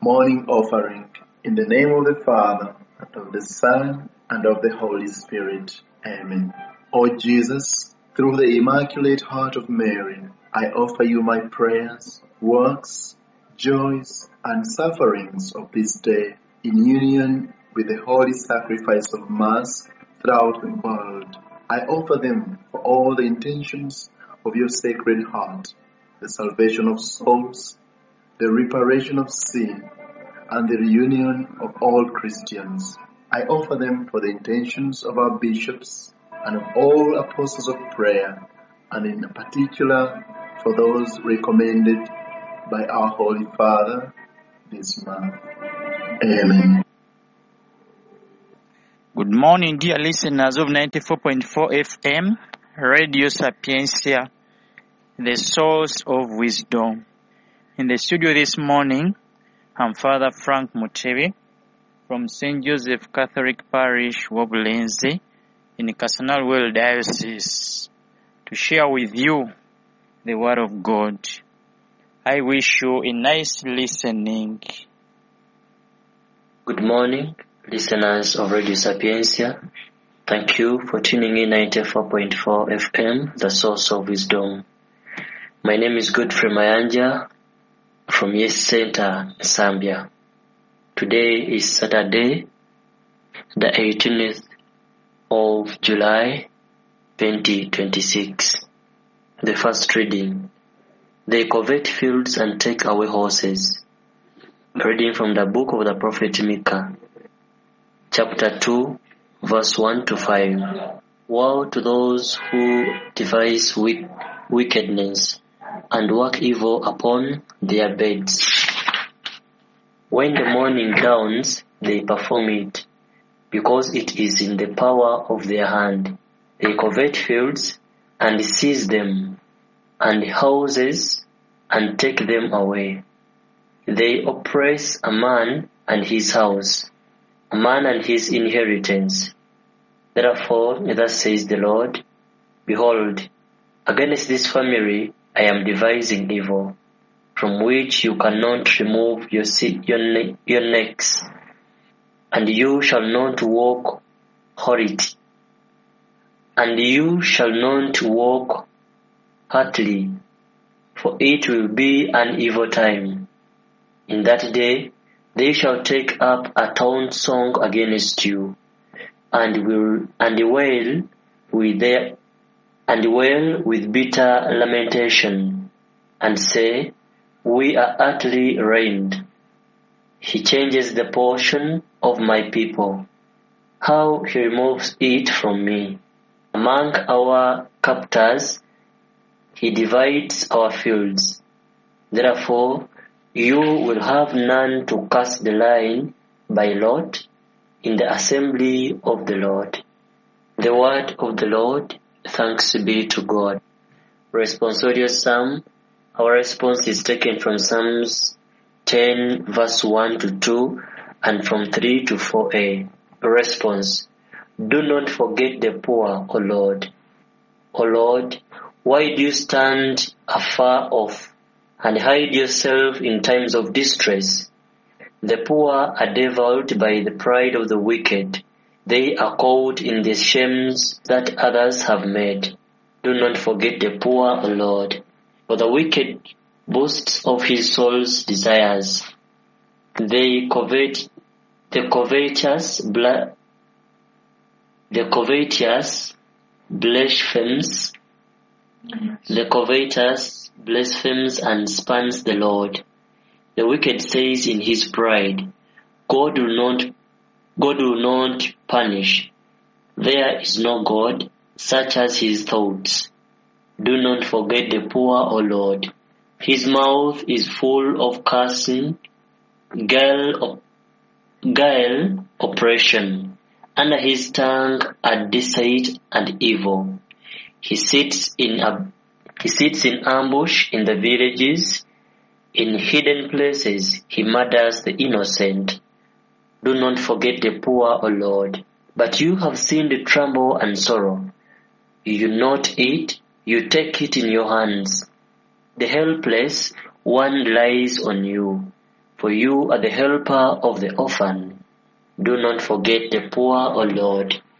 morning offering. In the name of the Father, and of the Son, and of the Holy Spirit. Amen. O Jesus, through the Immaculate Heart of Mary, I offer you my prayers, works, joys, and sufferings of this day in union with the holy sacrifice of Mass throughout the world. I offer them for all the intentions of your Sacred Heart, the salvation of souls, the reparation of sin, and the reunion of all Christians. I offer them for the intentions of our bishops and of all apostles of prayer, and in particular for those recommended by our Holy Father this month. Amen. Good morning, dear listeners of 94.4 FM, Radio Sapiencia, the source of wisdom. In the studio this morning, I'm Father Frank Mutebi from St. Joseph Catholic Parish, Wobulenzi, in Kasanal Diocese, to share with you the Word of God. I wish you a nice listening. Good morning, listeners of Radio Sapiencia. Thank you for tuning in 94.4 FM, the source of wisdom. My name is Godfrey Mayanja from Yes Center, Zambia. Today is Saturday, the 18th of July, 2026. The first reading. They covet fields and take away horses. Reading from the book of the prophet Micah, chapter 2, verse 1 to 5. Woe to those who devise wickedness and work evil upon their beds. When the morning dawns, they perform it, because it is in the power of their hand. They covet fields and seize them, and houses and take them away. They oppress a man and his house, a man and his inheritance. Therefore, thus says the Lord, behold, against this family I am devising evil, from which you cannot remove your necks, and you shall not walk hardly, and you shall not walk hardly, for it will be an evil time. In that day they shall take up a taunt song against you, and wail with bitter lamentation, and say, we are utterly ruined. He changes the portion of my people. How he removes it from me. Among our captors, he divides our fields. Therefore, you will have none to cast the line by lot in the assembly of the Lord. The word of the Lord. Thanks be to God. Responsorial Psalm. Our response is taken from Psalms 10 verse 1 to 2 and from 3 to 4a. Response. Do not forget the poor, O Lord. O Lord, why do you stand afar off and hide yourself in times of distress? The poor are devoured by the pride of the wicked. They are caught in the shames that others have made. Do not forget the poor, O Lord, for the wicked boasts of his soul's desires. The covetous blasphemes and spurns the Lord. The wicked says in his pride, God will not punish. There is no God, such as his thoughts. Do not forget the poor, O Lord. His mouth is full of cursing, guile, oppression. Under his tongue are deceit and evil. He sits in ambush in the villages. In hidden places he murders the innocent. Do not forget the poor, O Lord. But you have seen the trouble and sorrow. You note it, you take it in your hands. The helpless one lies on you, For you are the helper of the orphan. Do not forget the poor, O Lord.